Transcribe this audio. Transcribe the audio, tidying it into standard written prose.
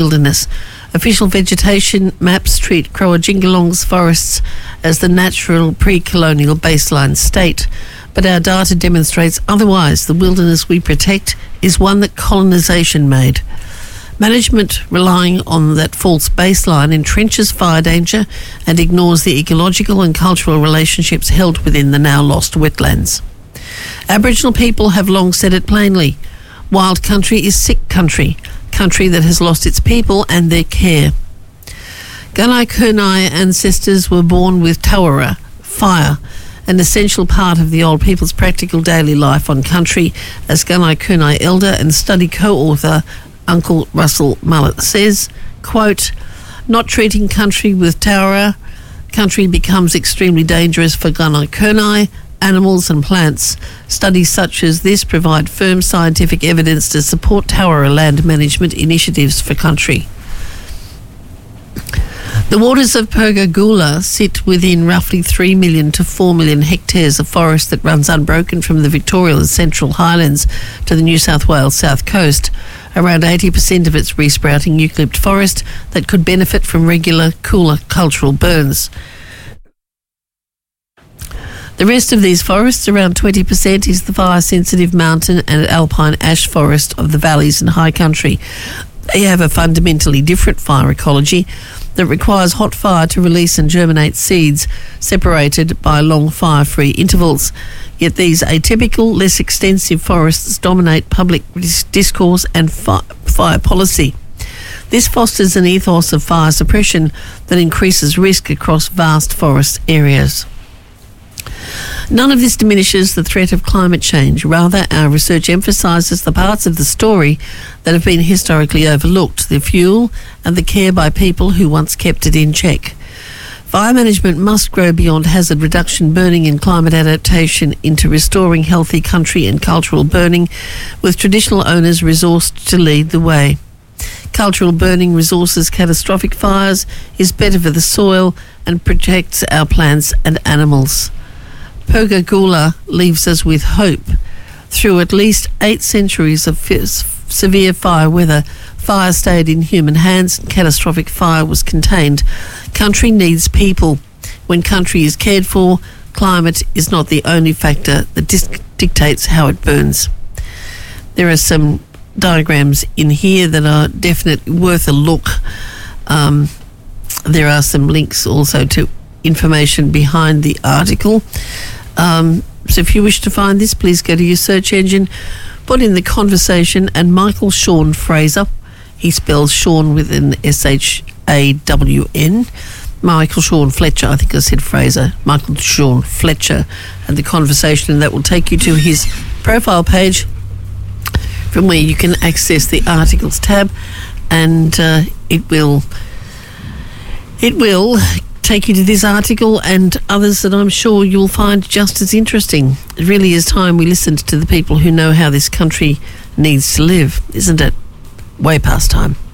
wilderness. Official vegetation maps treat Croajingolong's forests as the natural pre-colonial baseline state, but our data demonstrates otherwise. The wilderness we protect is one that colonisation made. Management relying on that false baseline entrenches fire danger and ignores the ecological and cultural relationships held within the now lost wetlands. Aboriginal people have long said it plainly. Wild country is sick country, country that has lost its people and their care. Gunai Kurnai ancestors were born with Tawara, fire, an essential part of the old people's practical daily life on country, as Gunai Kurnai elder and study co-author Uncle Russell Mullett says, quote, "Not treating country with Tawara, country becomes extremely dangerous for Gunai Kurnai, animals and plants. Studies such as this provide firm scientific evidence to support Tawara land management initiatives for country." The waters of Pergagula sit within roughly 3 million to 4 million hectares of forest that runs unbroken from the Victoria and Central Highlands to the New South Wales south coast. Around 80% of its resprouting eucalypt forest that could benefit from regular, cooler cultural burns. The rest of these forests, around 20%, is the fire-sensitive mountain and alpine ash forest of the valleys and high country. They have a fundamentally different fire ecology that requires hot fire to release and germinate seeds, separated by long fire-free intervals. Yet these atypical, less extensive forests dominate public discourse and fire policy. This fosters an ethos of fire suppression that increases risk across vast forest areas. None of this diminishes the threat of climate change. Rather, our research emphasises the parts of the story that have been historically overlooked, the fuel and the care by people who once kept it in check. Fire management must grow beyond hazard reduction, burning and climate adaptation into restoring healthy country and cultural burning, with traditional owners resourced to lead the way. Cultural burning resources catastrophic fires, is better for the soil and protects our plants and animals. Pergagula leaves us with hope. Through at least 8 centuries of severe fire weather, fire stayed in human hands and catastrophic fire was contained. Country needs people. When country is cared for, climate is not the only factor that dictates how it burns. There are some diagrams in here that are definitely worth a look. There are some links also to information behind the article. So if you wish to find this, please go to your search engine, put in the conversation, and Michael Sean Fraser, he spells Sean with an S-H-A-W-N, Michael Sean Fletcher, I think I said Fraser, Michael Sean Fletcher, and the conversation, and that will take you to his profile page from where you can access the articles tab, and it will take you to this article and others that I'm sure you'll find just as interesting. It really is time we listened to the people who know how this country needs to live, isn't it? Way past time.